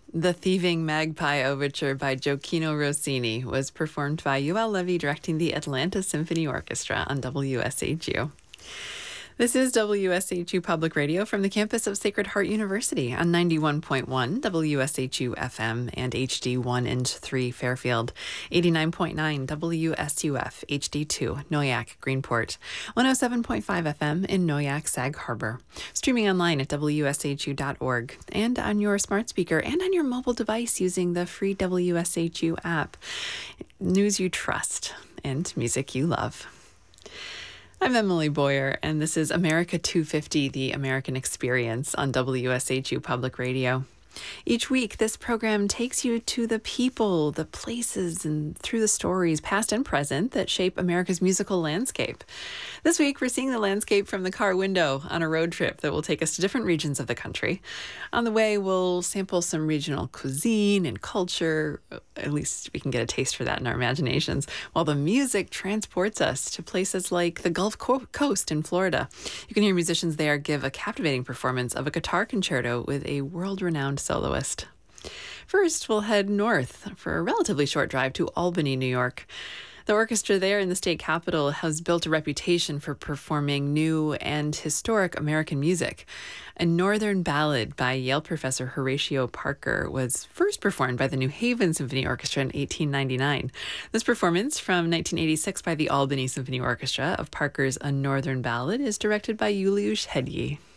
The Thieving Magpie Overture by Gioacchino Rossini was performed by UL Levy directing the Atlanta Symphony Orchestra on WSHU. This is WSHU Public Radio from the campus of Sacred Heart University on 91.1 WSHU FM and HD1 and 3 Fairfield, 89.9 WSUF HD2 Noyak Greenport, 107.5 FM in Noyak Sag Harbor, streaming online at WSHU.org and on your smart speaker and on your mobile device using the free WSHU app. News you trust and music you love. I'm Emily Boyer, and this is America 250, the American Experience on WSHU Public Radio. Each week, this program takes you to the people, the places, and through the stories, past and present, that shape America's musical landscape. This week, we're seeing the landscape from the car window on a road trip that will take us to different regions of the country. On the way, we'll sample some regional cuisine and culture. At least we can get a taste for that in our imaginations, while the music transports us to places like the Gulf Coast in Florida. You can hear musicians there give a captivating performance of a guitar concerto with a world-renowned soloist. First, we'll head north for a relatively short drive to Albany, New York. The orchestra there in the state capital has built a reputation for performing new and historic American music. A Northern Ballad by Yale professor Horatio Parker was first performed by the New Haven Symphony Orchestra in 1899. This performance from 1986 by the Albany Symphony Orchestra of Parker's A Northern Ballad is directed by Juliusz Hegyé.